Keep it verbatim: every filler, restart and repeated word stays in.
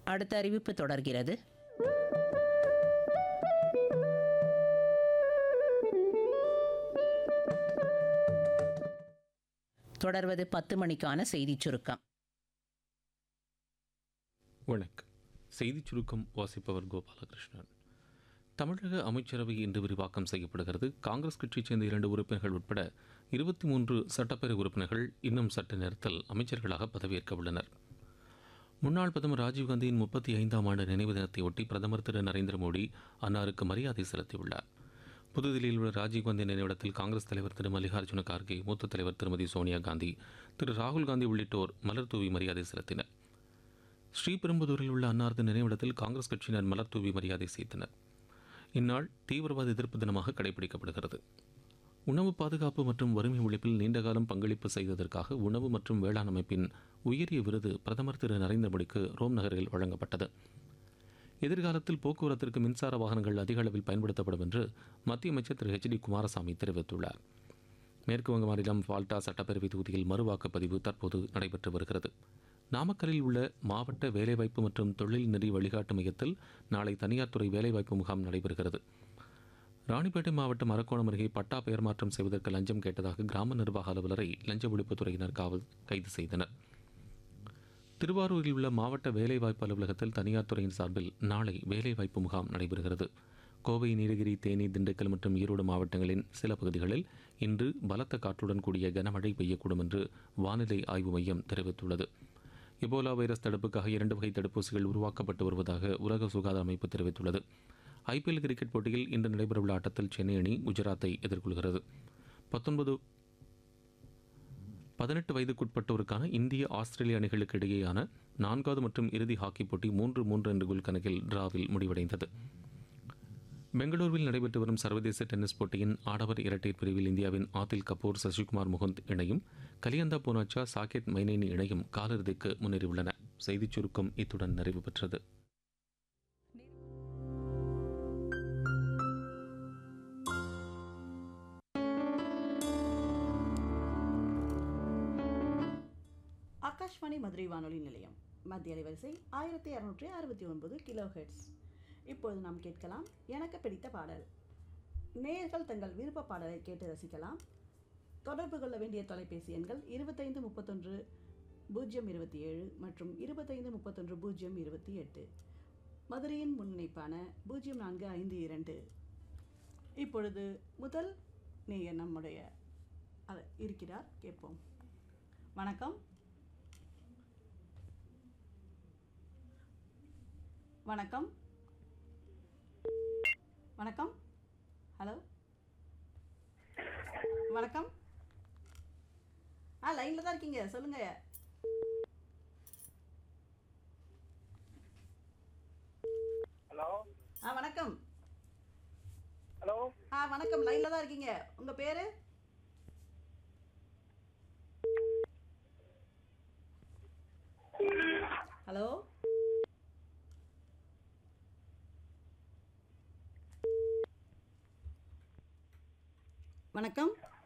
அடுத்த அறிவிப்பு தொடர்கிறது. தொடர்வது பத்து மணிக்கான செய்திச் சுருக்கம். வணக்கம். செய்திச் சுருக்கம் வாசிப்பவர் கோபாலகிருஷ்ணன். தமிழக அமைச்சரவை இன்று விரிவாக்கம் செய்யப்படுகிறது. காங்கிரஸ் கட்சியைச் சேர்ந்த இரண்டு உறுப்பினர்கள் உட்பட இருபத்தி மூன்று சட்டப்பேரவை உறுப்பினர்கள் இன்னும் சற்று நேரத்தில் அமைச்சர்களாக பதவியேற்க உள்ளனர். முன்னாள் பிரதமர் ராஜீவ்காந்தியின் முப்பத்தி ஐந்தாம் ஆண்டு நினைவு தினத்தையொட்டி பிரதமர் திரு நரேந்திர மோடி அன்னாருக்கு மரியாதை செலுத்தியுள்ளார். புதுதில்லியில் உள்ள ராஜீவ்காந்தி நினைவிடத்தில் காங்கிரஸ் தலைவர் திரு மல்லிகார்ஜுன கார்கே, மூத்த தலைவர் திருமதி சோனியா காந்தி, திரு ராகுல் காந்தி உள்ளிட்டோர் மலர் தூவி மரியாதை செலுத்தினர். ஸ்ரீபெரும்புதூரில் உள்ள அன்னாரது நினைவிடத்தில் காங்கிரஸ் கட்சியினர் மலர் தூவி மரியாதை செய்தனர். இந்நாள் தீவிரவாத எதிர்ப்பு தினமாக கடைபிடிக்கப்படுகிறது. உணவு பாதுகாப்பு மற்றும் வறுமை ஒழிப்பில் நீண்டகாலம் பங்களிப்பு செய்ததற்காக உணவு மற்றும் வேளாண் அமைப்பின் உயரிய விருது பிரதமர் திரு நரேந்திர மோடிக்கு ரோம் நகரில் வழங்கப்பட்டது. எதிர்காலத்தில் போக்குவரத்திற்கு மின்சார வாகனங்கள் அதிக அளவில் பயன்படுத்தப்படும் என்று மத்திய அமைச்சர் திரு ஹெச் டி குமாரசாமி தெரிவித்துள்ளார். மேற்குவங்க மாநிலம் ஃபால்டா சட்டப்பேரவை தொகுதியில் மறுவாக்குப்பதிவு தற்போது நடைபெற்று வருகிறது. நாமக்கல்லில் உள்ள மாவட்ட வேலைவாய்ப்பு மற்றும் தொழில் நெறி வழிகாட்டு மையத்தில் நாளை தனியார் துறை வேலைவாய்ப்பு முகாம் நடைபெறுகிறது. ராணிப்பேட்டை மாவட்டம் அரக்கோணம் அருகே பட்டா பெயர் மாற்றம் செய்வதற்கு லஞ்சம் கேட்டதாக கிராம நிர்வாக அலுவலரை லஞ்ச ஒழிப்புத்துறையினர் காவல் கைது செய்தனர். திருவாரூரில் உள்ள மாவட்ட வேலைவாய்ப்பு அலுவலகத்தில் தனியார் துறையின் சார்பில் நாளை வேலைவாய்ப்பு முகாம் நடைபெறுகிறது. கோவை, நீலகிரி, தேனி, திண்டுக்கல் மற்றும் ஈரோடு மாவட்டங்களின் சில பகுதிகளில் இன்று பலத்த காற்றுடன் கூடிய கனமழை பெய்யக்கூடும் என்று வானிலை ஆய்வு மையம் தெரிவித்துள்ளது. எபோலா வைரஸ் தடுப்புக்காக இரண்டு வகை தடுப்பூசிகள் உருவாக்கப்பட்டு வருவதாக உலக சுகாதார அமைப்பு தெரிவித்துள்ளது. ஐபிஎல் கிரிக்கெட் போட்டியில் இன்று நடைபெறவுள்ள ஆட்டத்தில் சென்னை அணி குஜராத்தை எதிர்கொள்கிறது. பத்தொன்பது பதினெட்டு வயதுக்குட்பட்டோருக்கான இந்திய ஆஸ்திரேலிய அணிகளுக்கு இடையேயான நான்காவது மற்றும் இறுதி ஹாக்கி போட்டி மூன்று மூன்று என்ற கோல் கணக்கில் டிராவில் முடிவடைந்தது. பெங்களூருவில் நடைபெற்று வரும் சர்வதேச டென்னிஸ் போட்டியின் ஆடவர் இரட்டையர் பிரிவில் இந்தியாவின் ஆதில் கபூர், சசிகுமார் முகுந்த் இணையும், கலியந்தா பூனாச்சா, சாகேத் மைனேனி இணையும் காலிறுதிக்கு முன்னேறியுள்ளன. செய்திச் சுருக்கம் இத்துடன் நிறைவு பெற்றது. ஆகாஷ்வாணி மதுரை வானொலி நிலையம், மத்திய அலைவரிசை ஆயிரத்தி அறுநூற்றி அறுபத்தி ஒன்பது கிலோ ஹெர்ட்ஸ். இப்பொழுது நாம் கேட்கலாம் எனக்கு பிடித்த பாடல். நேயர்கள் தங்கள் விருப்ப பாடலை கேட்டு ரசிக்கலாம். தொடர்பு கொள்ள வேண்டிய தொலைபேசி எண்கள் இருபத்தைந்து முப்பத்தொன்று பூஜ்ஜியம் இருபத்தி ஏழு மற்றும் இருபத்தைந்து முப்பத்தொன்று பூஜ்ஜியம் இருபத்தி எட்டு. மதுரையின் முன்னிணைப்பான பூஜ்ஜியம் நான்கு ஐந்து இரண்டு. இப்பொழுது முதல் நேயர் நம்முடைய இருக்கிறார், கேட்போம். வணக்கம். வணக்கம் வணக்கம் ஹலோ வணக்கம். ஆ லைனில் தான் இருக்கீங்க, சொல்லுங்க. ஹலோ. ஆ வணக்கம். ஹலோ. ஆ வணக்கம், லைனில் தான் இருக்கீங்க. உங்கள் பேர்? ஹலோ. வணக்கம்.